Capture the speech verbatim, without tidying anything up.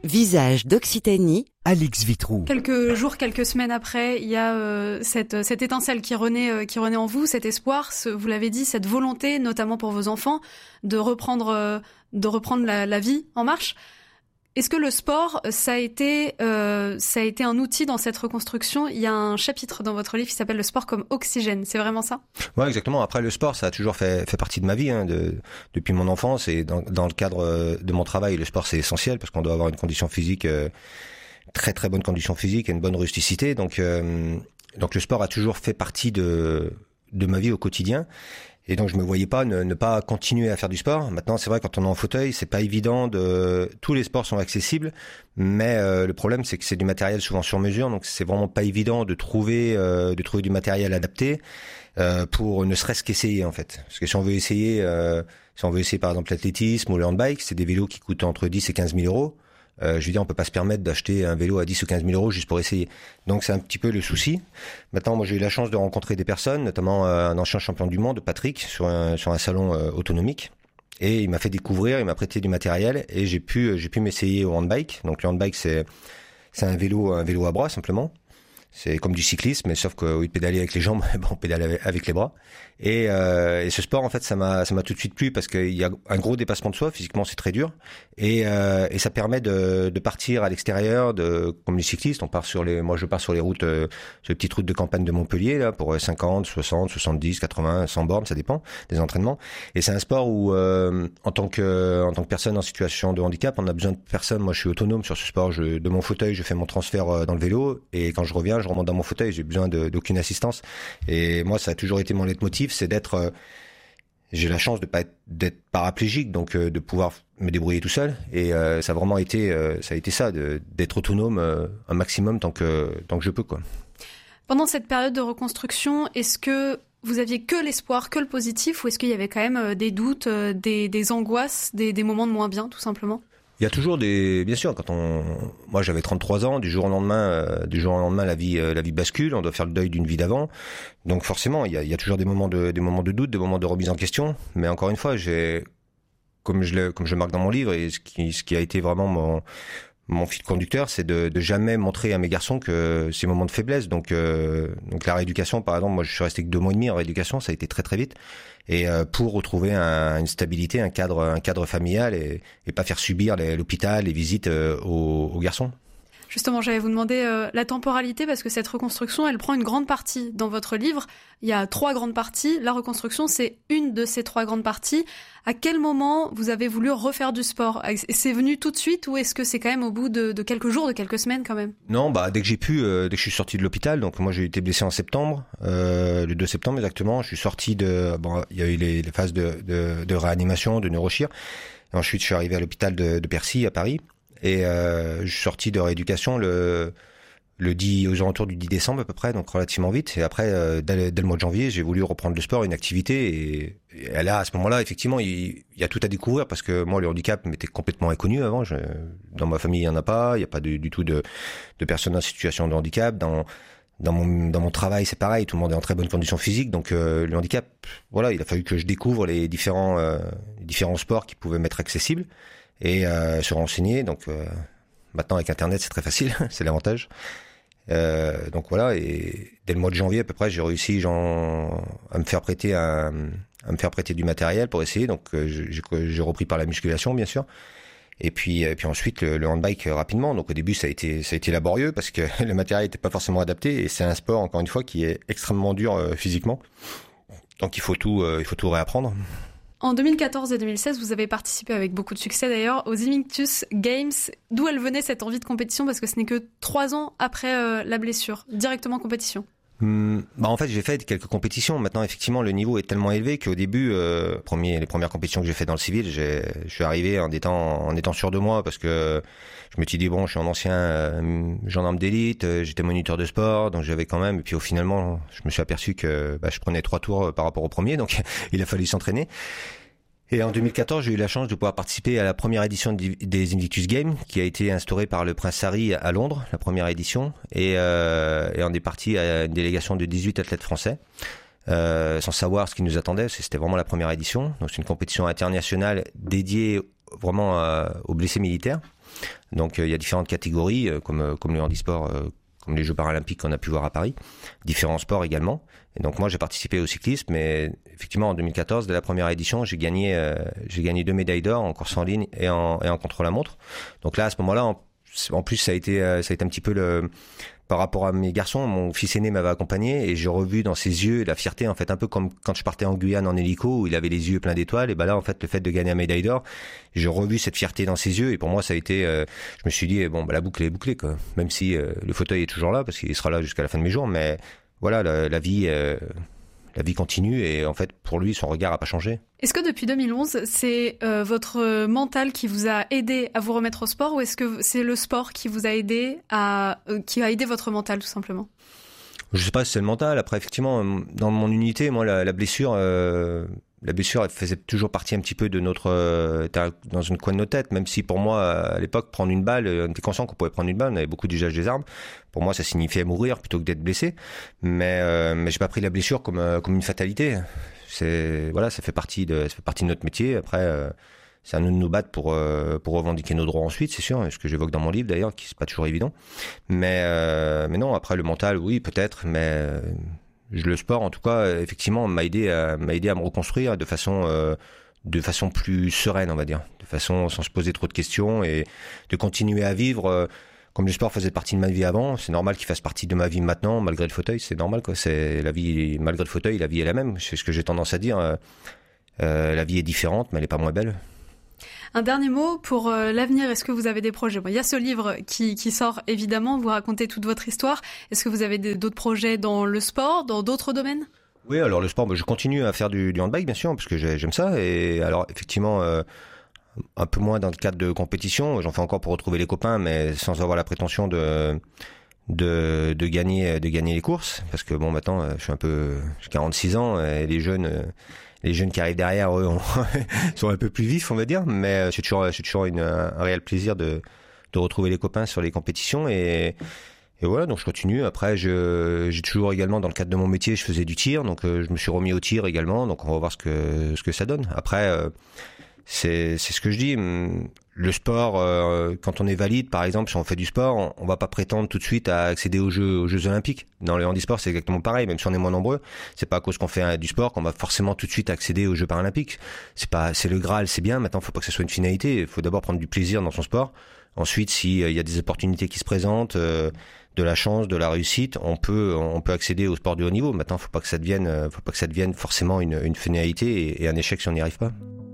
Visage d'Occitanie, Alix Vitrou. Quelques jours, quelques semaines après, il y a euh, cette, cette étincelle qui renaît, euh, qui renaît en vous, cet espoir, ce, vous l'avez dit, cette volonté, notamment pour vos enfants, de reprendre, euh, de reprendre la, la vie en marche. Est-ce que le sport, ça a été, euh, ça a été un outil dans cette reconstruction ? Il y a un chapitre dans votre livre qui s'appelle « Le sport comme oxygène ». C'est vraiment ça ? Ouais, exactement. Après, le sport, ça a toujours fait, fait partie de ma vie, hein, de, depuis mon enfance. Et dans, dans le cadre de mon travail, le sport, c'est essentiel parce qu'on doit avoir une condition physique, euh, très très bonne condition physique et une bonne rusticité. Donc, euh, donc le sport a toujours fait partie de, de ma vie au quotidien. Et donc je me voyais pas ne, ne pas continuer à faire du sport. Maintenant c'est vrai, quand on est en fauteuil, c'est pas évident de, tous les sports sont accessibles, mais euh, le problème c'est que c'est du matériel souvent sur mesure, donc c'est vraiment pas évident de trouver euh, de trouver du matériel adapté euh, pour ne serait-ce qu'essayer en fait. Parce que si on veut essayer euh, si on veut essayer par exemple l'athlétisme ou le handbike, c'est des vélos qui coûtent entre dix et quinze mille euros. Euh, je veux dire, on peut pas se permettre d'acheter un vélo à dix ou quinze mille euros juste pour essayer. Donc c'est un petit peu le souci. Maintenant, moi j'ai eu la chance de rencontrer des personnes, notamment euh, un ancien champion du monde, Patrick, sur un, sur un salon euh, autonomique. Et il m'a fait découvrir, il m'a prêté du matériel et j'ai pu, j'ai pu m'essayer au handbike. Donc le handbike, c'est, c'est un vélo, un vélo à bras simplement. C'est comme du cyclisme, mais sauf qu'au lieu de pédaler avec les jambes, bon, on pédale avec les bras. Et, euh, et ce sport, en fait, ça m'a, ça m'a tout de suite plu parce qu'il y a un gros dépassement de soi. Physiquement, c'est très dur, et, euh, et ça permet de, de partir à l'extérieur, de, comme les cyclistes. On part sur les, moi, je pars sur les routes, euh, sur les petites routes de campagne de Montpellier là, pour cinquante, soixante, soixante-dix, quatre-vingts, cent bornes, ça dépend des entraînements. Et c'est un sport où, euh, en tant que, en tant que personne en situation de handicap, on a besoin de personne. Moi, je suis autonome sur ce sport. Je, de mon fauteuil, je fais mon transfert dans le vélo, et quand je reviens, je remonte dans mon fauteuil. J'ai besoin de, d'aucune assistance. Et moi, ça a toujours été mon leitmotiv, c'est d'être, euh, j'ai la chance de pas être, d'être paraplégique, donc euh, de pouvoir me débrouiller tout seul. Et euh, ça a vraiment été, euh, ça a été ça, de, d'être autonome euh, un maximum tant que, tant que je peux, quoi. Pendant cette période de reconstruction, est-ce que vous aviez que l'espoir, que le positif, ou est-ce qu'il y avait quand même des doutes, des, des angoisses, des, des moments de moins bien, tout simplement ? Il y a toujours des, bien sûr, quand on, moi j'avais trente-trois ans, du jour au lendemain, euh, du jour au lendemain, la vie, euh, la vie bascule, on doit faire le deuil d'une vie d'avant. Donc forcément, il y a, il y a toujours des moments de, des moments de doute, des moments de remise en question. Mais encore une fois, j'ai, comme je le, comme je le marque dans mon livre, et ce qui, ce qui a été vraiment mon, mon fil conducteur, c'est de, de jamais montrer à mes garçons que ces moments de faiblesse. Donc, euh, donc la rééducation, par exemple, moi je suis resté que deux mois et demi en rééducation, ça a été très très vite. Et euh, pour retrouver un, une stabilité, un cadre, un cadre familial, et, et pas faire subir les, l'hôpital, les visites euh, aux, aux garçons. Justement, j'allais vous demander euh, la temporalité, parce que cette reconstruction, elle prend une grande partie dans votre livre. Il y a trois grandes parties. La reconstruction, c'est une de ces trois grandes parties. À quel moment vous avez voulu refaire du sport ? C'est venu tout de suite, ou est-ce que c'est quand même au bout de, de quelques jours, de quelques semaines quand même ? Non, bah dès que j'ai pu, euh, dès que je suis sorti de l'hôpital. Donc moi j'ai été blessé en septembre, euh, le deux septembre exactement. Je suis sorti de, bon, il y a eu les, les phases de, de, de réanimation, de neurochir. Et ensuite je suis arrivé à l'hôpital de, de Percy à Paris. Et euh, je suis sorti de rééducation le le dix, aux alentours du dix décembre à peu près, donc relativement vite. Et après, euh, dès, dès le mois de janvier, j'ai voulu reprendre le sport, une activité. Et, et là, à ce moment-là, effectivement, il, il y a tout à découvrir, parce que moi, le handicap m'était complètement inconnu avant. Je, dans ma famille, il y en a pas. Il y a pas de, du tout de, de personnes en situation de handicap. Dans dans mon dans mon travail, c'est pareil. Tout le monde est en très bonne condition physique. Donc euh, le handicap, voilà, il a fallu que je découvre les différents euh, les différents sports qui pouvaient m'être accessibles. Et euh, se renseigner. Donc euh, maintenant avec Internet, c'est très facile, c'est l'avantage. Euh, donc voilà, et dès le mois de janvier à peu près, j'ai réussi genre, à me faire prêter un, à me faire prêter du matériel pour essayer. Donc euh, j'ai, j'ai repris par la musculation, bien sûr. Et puis et puis ensuite le, le handbike euh, rapidement. Donc au début ça a été ça a été laborieux parce que le matériel n'était pas forcément adapté, et c'est un sport encore une fois qui est extrêmement dur euh, physiquement. Donc il faut tout euh, il faut tout réapprendre. En deux mille quatorze et deux mille seize, vous avez participé avec beaucoup de succès d'ailleurs aux Invictus Games. D'où elle venait cette envie de compétition, parce que ce n'est que trois ans après euh, la blessure, directement compétition. Hum, bah en fait j'ai fait quelques compétitions. Maintenant effectivement le niveau est tellement élevé qu'au début, euh, premier, les premières compétitions que j'ai fait dans le civil, j'ai, je suis arrivé en étant en étant sûr de moi, parce que je me suis dit bon, je suis un ancien euh, gendarme d'élite, euh, j'étais moniteur de sport, donc j'avais quand même. Et puis au finalement je me suis aperçu que bah, je prenais trois tours par rapport au premier, donc il a fallu s'entraîner. Et en deux mille quatorze, j'ai eu la chance de pouvoir participer à la première édition des Invictus Games, qui a été instaurée par le Prince Harry à Londres, la première édition. Et, euh, et on est parti à une délégation de dix-huit athlètes français, euh, sans savoir ce qui nous attendait, parce que c'était vraiment la première édition. Donc c'est une compétition internationale dédiée vraiment euh, aux blessés militaires. Donc euh, il y a différentes catégories, euh, comme comme le handisport, euh, comme les Jeux paralympiques qu'on a pu voir à Paris, différents sports également. Et donc moi j'ai participé au cyclisme, mais effectivement en deux mille quatorze, dès la première édition, j'ai gagné euh, j'ai gagné deux médailles d'or en course en ligne et en et en contre-la-montre. Donc là à ce moment-là, en, en plus ça a été euh, ça a été un petit peu le par rapport à mes garçons, mon fils aîné m'avait accompagné et j'ai revu dans ses yeux la fierté, en fait, un peu comme quand je partais en Guyane en hélico où il avait les yeux pleins d'étoiles. Et ben là, en fait, le fait de gagner la médaille d'or, j'ai revu cette fierté dans ses yeux et pour moi, ça a été, euh, je me suis dit, bon, bah, la boucle est bouclée, quoi. Même si euh, le fauteuil est toujours là parce qu'il sera là jusqu'à la fin de mes jours, mais voilà, la, la vie, euh, la vie continue et en fait, pour lui, son regard a pas changé. Est-ce que depuis deux mille onze, c'est euh, votre mental qui vous a aidé à vous remettre au sport ou est-ce que c'est le sport qui vous a aidé à euh, qui a aidé votre mental tout simplement? Je sais pas si c'est le mental. Après, effectivement, dans mon unité, moi, la, la blessure, euh, la blessure, elle faisait toujours partie un petit peu de notre, euh, dans une coin de nos têtes. Même si pour moi, à l'époque, prendre une balle, on était conscient qu'on pouvait prendre une balle. On avait beaucoup d'usage des armes. Pour moi, ça signifiait mourir plutôt que d'être blessé. Mais, euh, mais j'ai pas pris la blessure comme, comme une fatalité. C'est voilà, ça fait partie de, ça fait partie de notre métier. Après, euh, c'est à nous de nous battre pour euh, pour revendiquer nos droits ensuite, c'est sûr. Ce que j'évoque dans mon livre d'ailleurs, qui c'est pas toujours évident. Mais euh, mais non, après le mental, oui, peut-être. Mais euh, le sport, en tout cas, effectivement, m'a aidé à m'a aidé à me reconstruire de façon euh, de façon plus sereine, on va dire, de façon sans se poser trop de questions et de continuer à vivre. Euh, Comme le sport faisait partie de ma vie avant, c'est normal qu'il fasse partie de ma vie maintenant, malgré le fauteuil, c'est normal, quoi. C'est la vie, malgré le fauteuil, la vie est la même. C'est ce que j'ai tendance à dire. Euh, la vie est différente, mais elle est pas moins belle. Un dernier mot pour euh, l'avenir. Est-ce que vous avez des projets? Bon, il y a ce livre qui, qui sort évidemment. Vous racontez toute votre histoire. Est-ce que vous avez des, d'autres projets dans le sport, dans d'autres domaines? Oui, alors le sport, je continue à faire du, du handbike, bien sûr, parce que j'aime ça. Et alors, effectivement. Euh, un peu moins dans le cadre de compétition, j'en fais encore pour retrouver les copains, mais sans avoir la prétention de de de gagner de gagner les courses, parce que bon, maintenant je suis un peu, j'ai quarante-six ans et les jeunes les jeunes qui arrivent derrière eux ont, sont un peu plus vifs, on va dire, mais c'est toujours c'est toujours une, un réel plaisir de de retrouver les copains sur les compétitions et Et voilà, donc je continue. Après, je, j'ai toujours également, dans le cadre de mon métier, je faisais du tir, donc euh, je me suis remis au tir également, donc on va voir ce que ce que ça donne. Après, euh, c'est c'est ce que je dis. Le sport, euh, quand on est valide, par exemple, si on fait du sport, on, on va pas prétendre tout de suite à accéder aux Jeux aux Jeux Olympiques. Dans le handisport, c'est exactement pareil. Même si on est moins nombreux, c'est pas à cause qu'on fait un, du sport qu'on va forcément tout de suite accéder aux Jeux Paralympiques. C'est pas, c'est le Graal, c'est bien. Maintenant, faut pas que ça soit une finalité. Il faut d'abord prendre du plaisir dans son sport. Ensuite, s'il euh, y a des opportunités qui se présentent, euh, de la chance, de la réussite, on peut on peut accéder au sport de haut niveau. Maintenant, faut pas que ça devienne, faut pas que ça devienne forcément une, une finalité et, et un échec si on n'y arrive pas.